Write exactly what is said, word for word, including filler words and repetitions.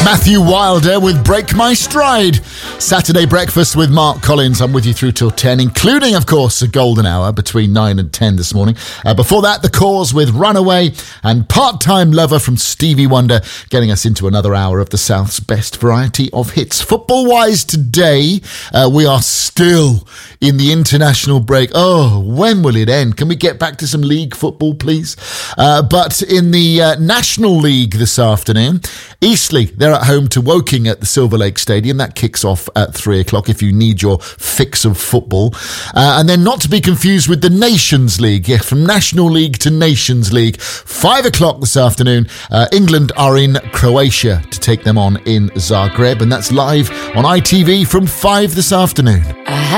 Matthew Wilder with Break My Stride. Saturday breakfast with Mark Collins. I'm with you through till ten, including, of course, a golden hour between nine and ten this morning. Uh, before that, The Cause with Runaway and Part-Time Lover from Stevie Wonder, getting us into another hour of the South's best variety of hits. Football-wise today, uh, we are still in the international break. Oh, when will it end? Can we get back to some league football, please? Uh, but in the uh, National League this afternoon, Eastleigh, they're at home to Woking at the Silver Lake Stadium. That kicks off at three o'clock if you need your fix of football. Uh, and then not to be confused with the Nations League. Yeah, from National League to Nations League. Five o'clock this afternoon, uh, England are in Croatia to take them on in Zagreb. And that's live on I T V from five this afternoon.